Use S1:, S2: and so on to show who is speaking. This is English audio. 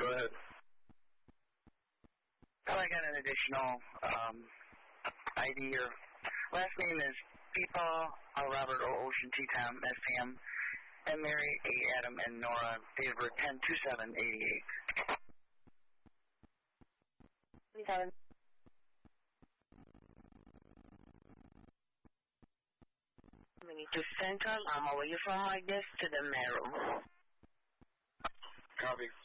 S1: Go ahead.
S2: Oh, I got an additional ID. Or last name is Peepaw, Robert O. Ocean T. Tom S. Sam, and Mary A. Adam and Nora. Date of birth 10/27/88.
S3: 27. We need to Central. Where you from, I guess, to the Meru.
S1: Copy.